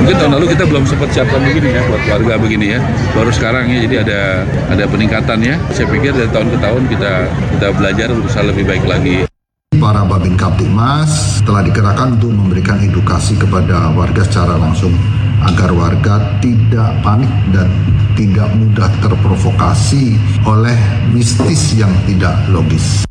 Mungkin tahun lalu kita belum sempat siapkan begini ya buat warga begini ya. Baru sekarang ya, jadi ada peningkatan ya. Saya pikir dari tahun ke tahun kita belajar berusaha lebih baik lagi. Para Babin Kaptipmas telah dikerahkan untuk memberikan edukasi kepada warga secara langsung agar warga tidak panik dan tidak mudah terprovokasi oleh mistis yang tidak logis.